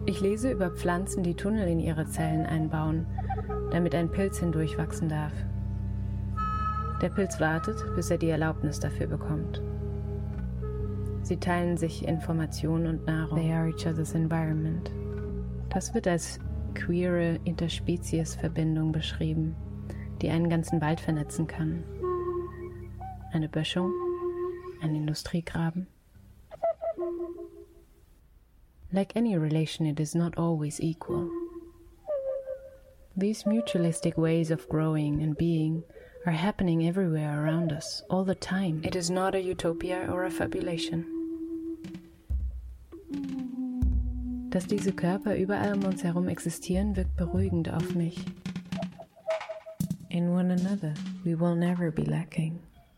Ich lese über Pflanzen, die Tunnel in ihre Zellen einbauen, damit ein Pilz hindurchwachsen darf. Der Pilz wartet, bis er die Erlaubnis dafür bekommt. Sie teilen sich Informationen und Nahrung. They are each other's environment. Das wird als queere Interspezies-Verbindung beschrieben, die einen ganzen Wald vernetzen kann. Eine Böschung, ein Industriegraben. Like any relation, it is not always equal. These mutualistic ways of growing and being are happening everywhere around us, all the time. It is not a utopia or a fabulation. Dass diese Körper überall um uns herum existieren, wirkt beruhigend auf mich. In one another, we will never be lacking.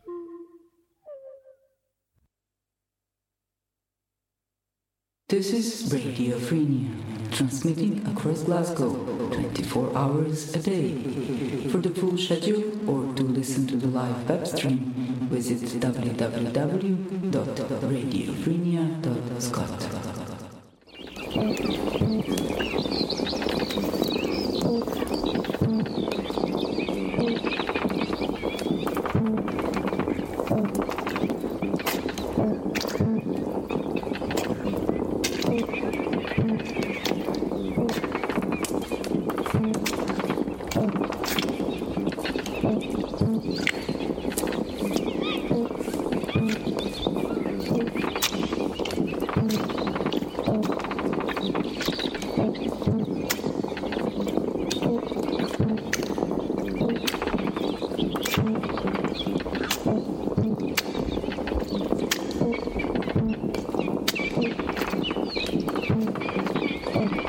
This is Radio Frenia, transmitting across Glasgow 24 hours a day. For the full schedule or to listen to the live web stream, visit www.radiofrenia.scot.